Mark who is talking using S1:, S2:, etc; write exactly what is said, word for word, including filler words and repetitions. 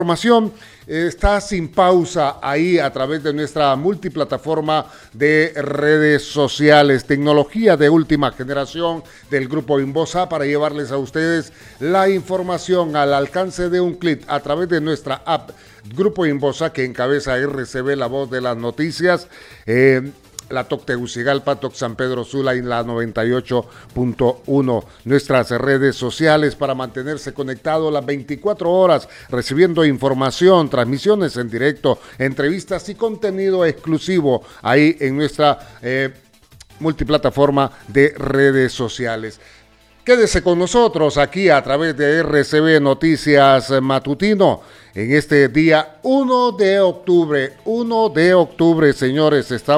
S1: Información eh, está sin pausa ahí a través de nuestra multiplataforma de redes sociales, tecnología de última generación del Grupo Inbosa para llevarles a ustedes la información al alcance de un clic a través de nuestra app Grupo Inbosa que encabeza R C B, la voz de las noticias. Eh, la Toc Tegucigalpa, Toc San Pedro Sula y la noventa y ocho punto uno. Nuestras redes sociales para mantenerse conectado las veinticuatro horas, recibiendo información, transmisiones en directo, entrevistas y contenido exclusivo ahí en nuestra eh, multiplataforma de redes sociales. Quédese con nosotros aquí a través de R C B Noticias Matutino en este día uno de octubre. uno de octubre, señores, estamos